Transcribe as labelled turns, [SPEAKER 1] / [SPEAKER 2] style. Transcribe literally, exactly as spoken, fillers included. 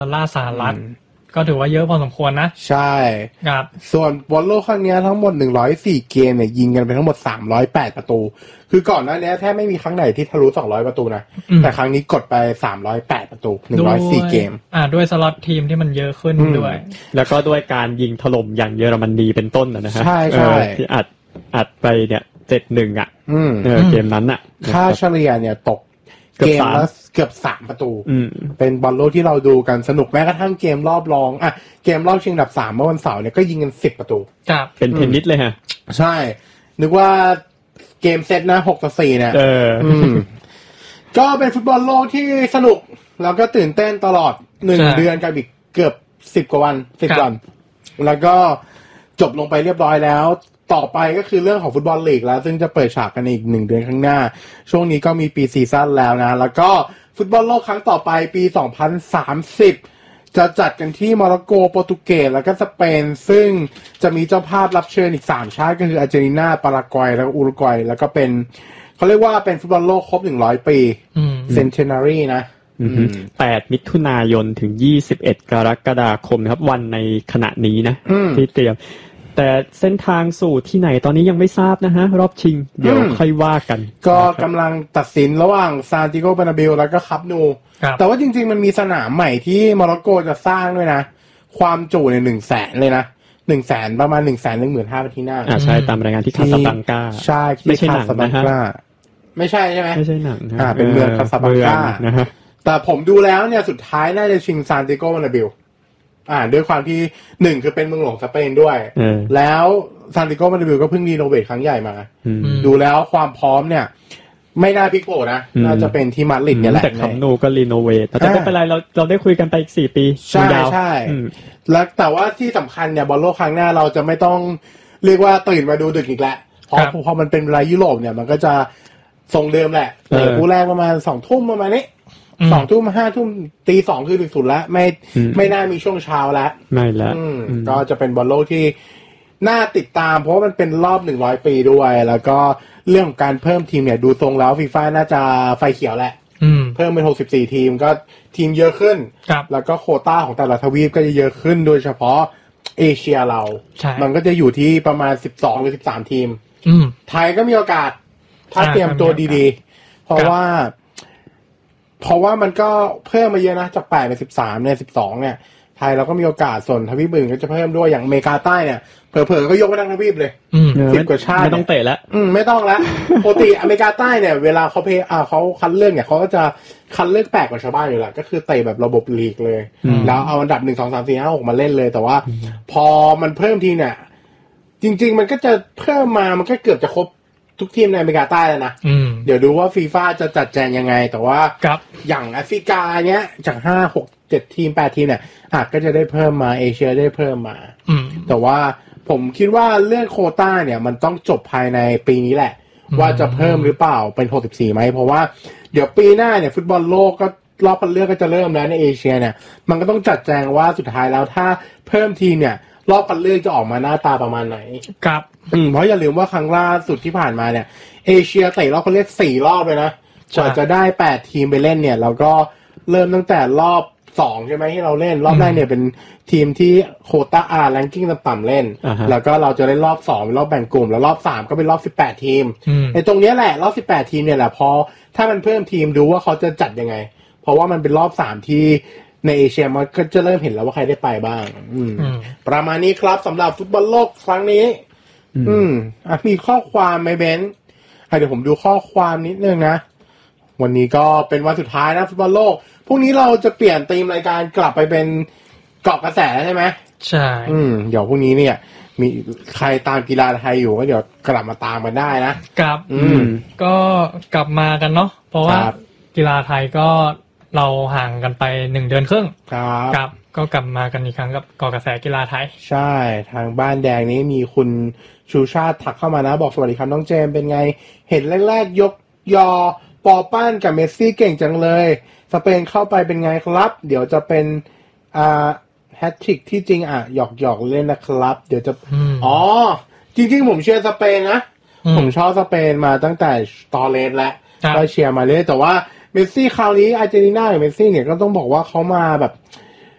[SPEAKER 1] ดอลลาร์สหรัฐก็ถือว่าเยอะพอสมควรนะ
[SPEAKER 2] ใช่
[SPEAKER 1] ครับ
[SPEAKER 2] ส่วนบอลโลกครั้งนี้ทั้งหมดหนึ่งร้อยสี่เกมเนี่ยยิงกันไปทั้งหมดสามร้อยแปดประตูคือก่อนหน้านี้แทบไม่มีครั้งไหนที่ทะลุสองร้อยประตูนะแต่ครั้งนี้กดไปสามร้อยแปดประตูหนึ่งร้อยสี่เกม
[SPEAKER 1] อ่าด้วยสล็อตทีมที่มันเยอะขึ้นด้วย
[SPEAKER 3] แล้วก็ด้วยการยิงถล่มอย่างเยอรมนีเป็นต้นนะฮะ
[SPEAKER 2] ใช่ๆ
[SPEAKER 3] ที่อัดอัดไปเนี่ยเจ็ดหนึ่งอ่ะเออเกมนั้นน่ะ
[SPEAKER 2] ค่าเฉลี่ยเนี่ยตกเกมละเกือบสามประตูเป็นบอลโลกที่เราดูกันสนุกแม้กระทั่งเกมรอบรองอ่ะเกมรอบชิงอันดับสามเมื่อวันเสาร์เนี่ยก็ยิงกันสิบประตู
[SPEAKER 1] ครับ
[SPEAKER 3] เป็นเทนนิสเลยฮะ
[SPEAKER 2] ใช่นึกว่าเกมเซตนะหกต่อสี่เนี่ย
[SPEAKER 3] เออ
[SPEAKER 2] ก็เป็นฟุตบอลโลกที่สนุกแล้วก็ตื่นเต้นตลอดหนึ่งเดือนกับอีกเกือบสิบกว่าวันสิบวันแล้วก็จบลงไปเรียบร้อยแล้วต่อไปก็คือเรื่องของฟุตบอลลีกแล้วซึ่งจะเปิดฉากกันอีกหนึ่งเดือนข้างหน้าช่วงนี้ก็มีปีซีซั่นแล้วนะแล้วก็ฟุตบอลโลกครั้งต่อไปปีสองพันสามสิบจะจัดกันที่โมร็อกโกโปรตุเกสแล้วก็สเปนซึ่งจะมีเจ้าภาพรับเชิญอีกสามชาติก็คืออาร์เจนตินาปารากวัยแล้วก็อุรุกวัยแล้วก็เป็นเขาเรียกว่าเป็นฟุตบอลโลกครบหนึ่งร้อยปีเซนเทนารีนะ
[SPEAKER 3] แปดมิถุนายนถึงยี่สิบเอ็ดกรกฎาคมครับวันในขณะนี้นะที่เตรียมแต่เส้นทางสู่ที่ไหนตอนนี้ยังไม่ทราบนะฮะรอบชิงเดี๋ยวค่อยว่ากัน
[SPEAKER 2] ก็กำลังตัดสินระหว่างซานติโกเบอร์นาเบลแล้วก็คัปนูแต่ว่าจริงๆมันมีสนามใหม่ที่โมร็อกโกจะสร้างด้วยนะความจุเนี่ยหนึ่งแสนเลยนะหนึ่งแสนประมาณหนึ่งแสนหนึ่งหมื่นห้าพันที่นั่ง
[SPEAKER 3] อ่าใช่ตามรายงานที่คาซาบลังกา
[SPEAKER 2] ใช่
[SPEAKER 3] ไม่ใช่หนังนะฮะ
[SPEAKER 2] ไม่ใช่ใช่ไหม
[SPEAKER 3] ไม่ใช่หนัง
[SPEAKER 2] อ่าเป็นเมืองคาซาบลังกานะฮะแต่ผมดูแล้วเนี่ยสุดท้ายน่าจะชิงซานติโกเบอร์นาเบลอ่าด้วยความที่หนึ่งคือเป็นเมืองหลวงสเปนด้วยแล้วซานติโกเบอร์นาเบลก็เพิ่งรีโนเวทครั้งใหญ่มาดูแล้วความพร้อมเนี่ยไม่น่าพลิกโผนะน่าจะเป็นที่มาดริดเนี่ยแหละ
[SPEAKER 3] แต่คัมนูก็รีโนเวทแต่ไม่เป็นไรเราเราได้คุยกันไปอีกสี่ปี
[SPEAKER 2] ใช่ใช่แล้วแต่ว่าที่สำคัญเนี่ยบอลโลกครั้งหน้าเราจะไม่ต้องเรียกว่าตื่นมาดูดึกอีกแล้วเพราะพอมันเป็นเวลายุโรปเนี่ยมันก็จะทรงเดิมแหละเตะคู่แรกประมาณสองทุ่มประมาณนี้สองทุ่มห้าทุ่มตีสองคือถึงสุดแล้วไม่ไม่น่ามีช่วงเช้าแล้ว
[SPEAKER 3] ไม่แล้ว
[SPEAKER 2] ก็จะเป็นบอลโลกที่น่าติดตามเพราะมันเป็นรอบหนึ่งร้อยปีด้วยแล้วก็เรื่องของการเพิ่มทีมเนี่ยดูทรงแล้วฟีฟ่าน่าจะไฟเขียวแหละเพิ่มเป็นหกสิบสี่ทีมก็ทีมเยอะขึ้นแล้วก็โควต้าของแต่ละทวีปก็จะเยอะขึ้นโดยเฉพาะเอเชียเรามันก็จะอยู่ที่ประมาณสิบสองหรือสิบสามทีมไทยก็มีโอกาสถ้าเตรียมตัวดีๆเพราะว่าเพราะว่ามันก็เพิ่มมาเยอะนะจากแปดเป็นสิบสามเนี่ยสิบสองเนี่ยไทยเราก็มีโอกาสส่วนทวีปอื่นก็จะเพิ่มด้วยอย่างอเมริกาใต้เนี่ยเผลอๆก็ยกไปทั้งทวีปเลยสิบกว่าชาติ
[SPEAKER 3] ไม่ต้องเตะแล้ว
[SPEAKER 2] อืมไม่ต้องแล้วปกติอเมริกาใต้เนี่ยเวลาเขาเพย์อ่าเขาคัดเลือกเนี่ยเขาก็จะคัดเลือกแปลกกว่าชาวบ้านอยู่แหละก็คือเตะแบบระบบลีกเลยแล้วเอาอันดับหนึ่ง สอง สาม สี่ ห้า หกมาเล่นเลยแต่ว่าพอมันเพิ่มทีเนี่ยจริงๆมันก็จะเพิ่มมามันก็เกือบจะครบทุกทีมในอเมริกาใต้แล้วนะเดี๋ยวดูว่าฟีฟ่าจะจัดแจงยังไงแต่ว่าอย่างแอฟริกาเนี้ยจากห้า หก เจ็ดทีมแปดทีมเนี่ยอาจก็จะได้เพิ่มมาเอเชียได้เพิ่มมาแต่ว่าผมคิดว่าเรื่องโควต้าเนี่ยมันต้องจบภายในปีนี้แหละว่าจะเพิ่มหรือเปล่าเป็นหกสิบสี่ไหมเพราะว่าเดี๋ยวปีหน้าเนี่ยฟุตบอลโลกก็รอบคัดเลือกก็จะเริ่มแล้วในเอเชียเนี่ยมันก็ต้องจัดแจงว่าสุดท้ายแล้วถ้าเพิ่มทีมเนี่ยรอบคัดเลือกจะออกมาหน้าตาประมาณไหน
[SPEAKER 1] ครับ
[SPEAKER 2] อืมเพราะอย่าลืมว่าครั้งล่าสุดที่ผ่านมาเนี่ยเอเชียเตะรอบคัดเลือกสี่รอบเลยนะกว่าจะได้แปดทีมไปเล่นเนี่ยเราก็เริ่มตั้งแต่รอบสองใช่ไหมที่เราเล่นรอบแรกเนี่ยเป็นทีมที่โควต้าอาร์แรงกิ้งต่ำๆเล่น uh-huh. แล้วก็เราจะได้รอบสองเป็นรอบแบ่งกลุ่มแล้วรอบสามก็เป็นรอบสิบแปดทีมไอ้ตรงนี้แหละรอบสิบแปดทีมเนี่ยแหละพอถ้ามันเพิ่มทีมดูว่าเขาจะจัดยังไงเพราะว่ามันเป็นรอบสามที่ในเอเชียมันก็จะเริ่มเห็นแล้วว่าใครได้ไปบ้างอืมประมาณนี้ครับสำหรับฟุตบอลโลกครั้งนี้อืมอ่ะมีข้อความไหมเบนซ์เดี๋ยวผมดูข้อความนิดนึงนะวันนี้ก็เป็นวันสุดท้ายนะฟุตบอลโลกพรุ่งนี้เราจะเปลี่ยนธีมรายการกลับไปเป็นเกาะกระแสใช่ไหม
[SPEAKER 1] ใช่
[SPEAKER 2] อืมเดี๋ยวพรุ่งนี้เนี่ยมีใครตามกีฬาไทยอยู่ก็เดี๋ยวกลับมาตามกันได้นะครับ
[SPEAKER 1] อืมก็กลับมากันเนาะเพราะว่ากีฬาไทยก็เราห่างกันไปหนึ่งเดือนครึ่งครับก็กลับมากันอีกครั้งกับเกาะกระแสกีฬาไทย
[SPEAKER 2] ใช่ทางบ้านแดงนี้มีคุณชูชาติถักเข้ามานะบอกสวัสดีครับน้องเจมเป็นไงเห็นแรกๆยกยอปอป้านกับเมสซี่เก่งจังเลยสเปนเข้าไปเป็นไงครับเดี๋ยวจะเป็นอ่าแฮตทริกที่จริงอ่ะหยอกๆเล่นนะครับเดี๋ยวจะอ๋อจริงๆผมเชียร์สเปนนะผมชอบสเปนมาตั้งแต่ตอเลสแล้วก็เชียร์มาเลยแต่ว่าเมสซี่คราวนี้อาร์เจนตินาหรือเมสซี่เนี่ยก็ต้องบอกว่าเขามาแบบ